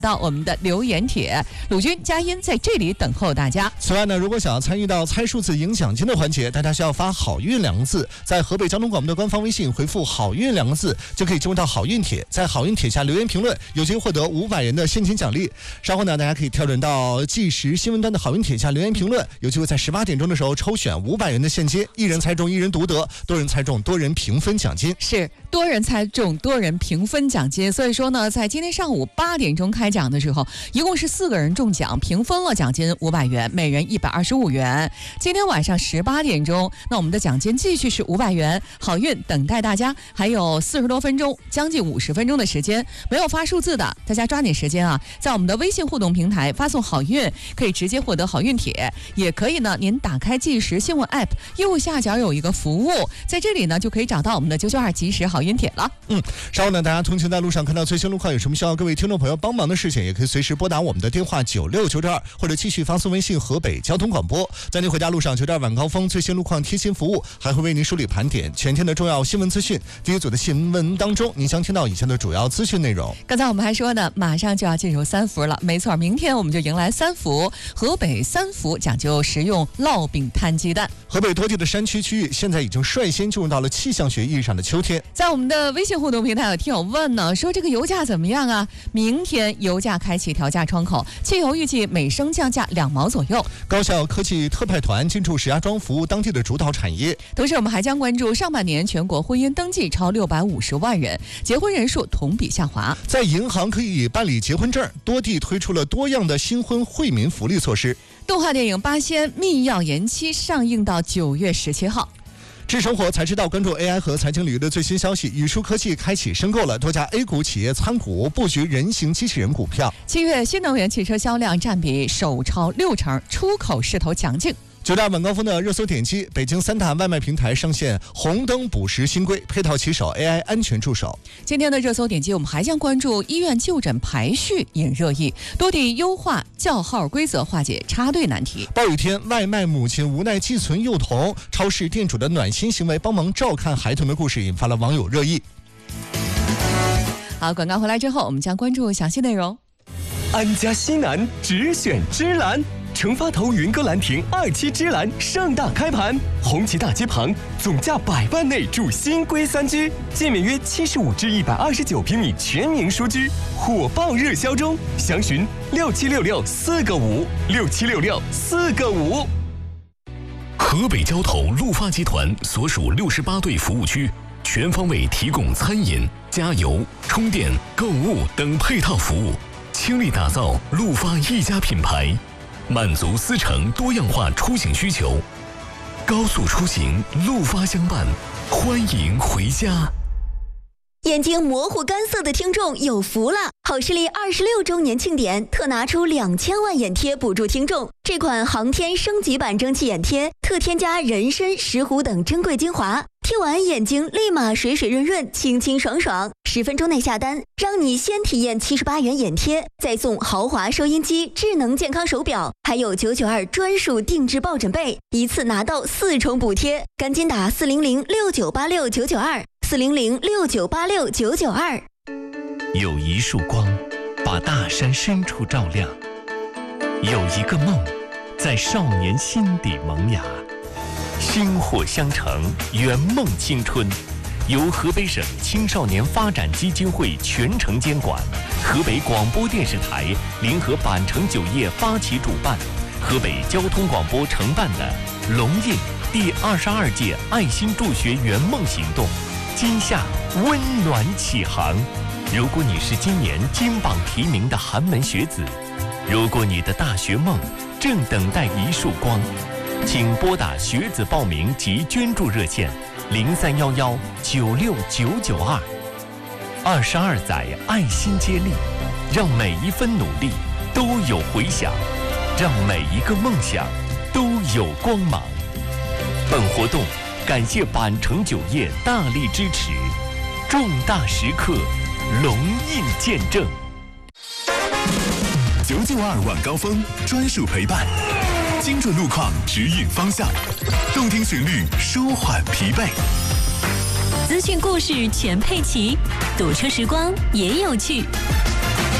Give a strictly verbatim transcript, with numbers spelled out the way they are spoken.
到我们的留言帖，鲁军佳音在这里等候大家。 此外呢，如果想要参与到猜数字赢奖金的环节，大家需要发好运两个字，在河北交通广播的官方微信回复好运两个字，就可以进入到好运帖，在好运帖下留言评论，有机会获得五百元的现金奖励。稍后呢，大家可以跳转到即时新闻端的好运帖下留言评论，有机会在十八点钟的时候抽选五百元的现金，一人猜中一人独得，多人猜中多人平分奖金。 是多人猜中多人平分奖金，所以说呢，在今天上午八点钟开奖的时候，一共是四个人中奖，平分了奖金五百元，每人一百二十五元。今天晚上十八点钟，那我们的奖金继续是五百元，好运等待大家。还有四十多分钟，将近五十分钟的时间，没有发数字的，大家抓紧时间啊，在我们的微信互动平台发送好运，可以直接获得好运帖，也可以呢，您打开即时新闻 App， 右下角有一个服务，在这里呢就可以找到我们的九九二即时好运帖了。 嗯，稍后呢，大家通勤在路上看到最新路况，有什么需要各位听众朋友帮忙的事情，也可以随时拨打我们的电话九六九九二，或者继续发送微信河北交通广播。在您回家路上，九点晚高峰最新路况贴心服务还会为您梳理盘点全天的重要新闻资讯。第一组的新闻当中，您将听到以下的主要资讯内容。 刚才我们还说呢，马上就要进入三伏了，没错，明天我们就迎来三伏。河北三伏讲究食用烙饼摊鸡蛋。 河北多地的山区区域现在已经率先进入到了气象学意义上的秋天。 在我们的微信互动平台有听友问呢，说这个油价怎么样啊？明天油价开启调价窗口，汽油预计每升降价两毛左右。 高校科技特派团进驻石家庄，服务当地的主导产业。 同时我们还将关注上半年全国婚姻登记超六百五十万人，结婚人数同比下滑。 在银行可以办理结婚证，多地推出了多样的新婚惠民福利措施。 动画电影《八仙密钥》延期上映到九月十七号。 智生活才知道关注 A I 和财经领域的最新消息，宇舒科技开启申购了多家 A 股企业参股，布局人形机器人股票。 七月新能源汽车销量占比首超六成，出口势头强劲。 九大晚高峰的热搜点击，北京三大外卖平台上线红灯捕食新规，配套骑手 A I 安全助手。 今天的热搜点击，我们还将关注医院就诊排序引热议，多地优化叫号规则，化解插队难题。 暴雨天，外卖母亲无奈寄存幼童，超市店主的暖心行为帮忙照看孩童的故事引发了网友热议。 好，广告回来之后，我们将关注详细内容。 安家西南只选芝兰。成发头云歌兰亭二期芝兰盛大开盘，红旗大街旁，总价百万内住新规三居，建面约七十五至一百二十九平米全民书居，火爆热销中，详询六七六六四个五六七六六四个五。 河北交投陆发集团所属六十八对服务区，全方位提供餐饮、加油、充电、购物等配套服务，倾力打造陆发一家品牌。满足司乘多样化出行需求，高速出行陆发相伴，欢迎回家。 眼睛模糊干涩的听众有福了！好视力二十六周年庆典特拿出两千万眼贴补助听众。这款航天升级版蒸汽眼贴特添加人参、石斛等珍贵精华，贴完眼睛立马水水润润、清清爽爽。十分钟内下单，让你先体验七十八元眼贴，再送豪华收音机、智能健康手表，还有九九二专属定制抱枕被，一次拿到四重补贴。赶紧打四零零六九八六九九二。四零零六九八六九九二。 有一束光，把大山深处照亮；有一个梦，在少年心底萌芽。薪火相承，圆梦青春。由河北省青少年发展基金会全程监管，河北广播电视台联合板城酒业发起主办，河北交通广播承办的龙印第二十二届爱心助学圆梦行动。今夏温暖启航。如果你是今年金榜题名的寒门学子，如果你的大学梦正等待一束光，请拨打学子报名及捐助热线零三幺幺九六九九二。二十二载爱心接力，让每一分努力都有回响，让每一个梦想都有光芒。本活动感谢板城酒业大力支持，重大时刻龙印见证。 九九二晚高峰专属陪伴，精准路况指引方向，动听旋律舒缓疲惫， 资讯故事全配齐，堵车时光也有趣。